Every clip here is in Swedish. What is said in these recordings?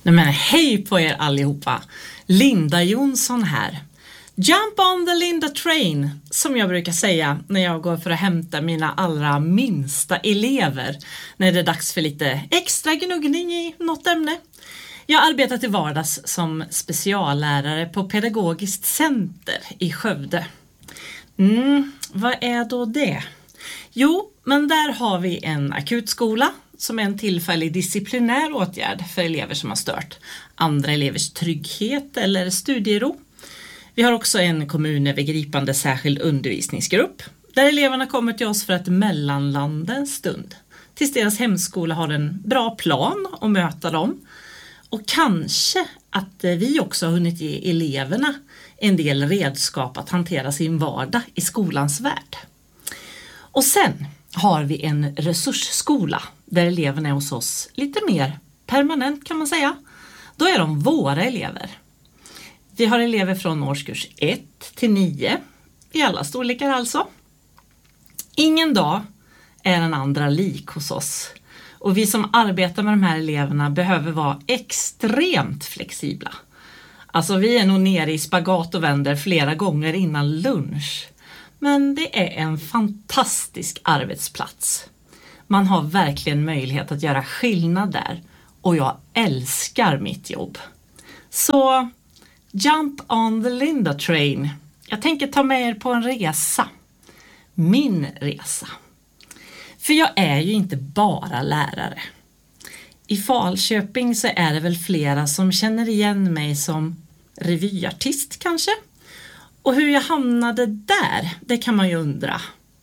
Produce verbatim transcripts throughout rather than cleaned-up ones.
Nej men hej på er allihopa. Linda Jonsson här. Jump on the Linda train, som jag brukar säga när jag går för att hämta mina allra minsta elever när det är dags för lite extra gnuggning i något ämne. Jag arbetar till vardags som speciallärare på Pedagogiskt center i Skövde. Mm, vad är då det? Jo, men där har vi en akutskola som är en tillfällig disciplinär åtgärd för elever som har stört andra elevers trygghet eller studiero. Vi har också en kommunövergripande särskild undervisningsgrupp där eleverna kommer till oss för att mellanlanda en stund tills deras hemskola har en bra plan att möta dem. Och kanske att vi också har hunnit ge eleverna en del redskap att hantera sin vardag i skolans värld. Och sen har vi en resursskola där eleverna är hos oss lite mer permanent kan man säga. Då är de våra elever. Vi har elever från årskurs ett till nio i alla storlekar alltså. Ingen dag är den andra lik hos oss. Och vi som arbetar med de här eleverna behöver vara extremt flexibla. Alltså vi är nog nere i spagat och vänder flera gånger innan lunch. Men det är en fantastisk arbetsplats. Man har verkligen möjlighet att göra skillnad där. Och jag älskar mitt jobb. Så jump on the Linda train. Jag tänker ta med er på en resa. Min resa. För jag är ju inte bara lärare. I Falköping så är det väl flera som känner igen mig som revyartist kanske. Och hur jag hamnade där, det kan man ju undra.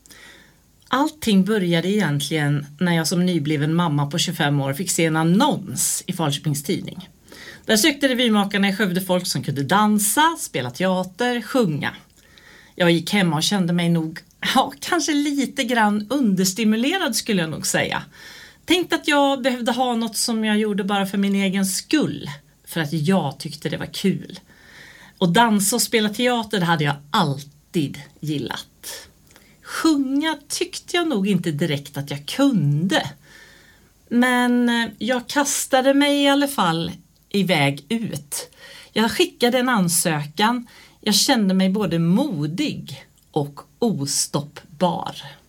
Allting började egentligen när jag som nybliven mamma på tjugofem år fick se en annons i Falköpings tidning. Där sökte revymakarna i Skövde folk som kunde dansa, spela teater, sjunga. Jag gick hemma och kände mig nog, ja, kanske lite grann understimulerad skulle jag nog säga. Tänkte att jag behövde ha något som jag gjorde bara för min egen skull. För att jag tyckte det var kul. Och dansa och spela teater, det hade jag alltid gillat. Sjunga tyckte jag nog inte direkt att jag kunde. Men jag kastade mig i alla fall iväg ut. Jag skickade en ansökan. Jag kände mig både modig och ostoppbar.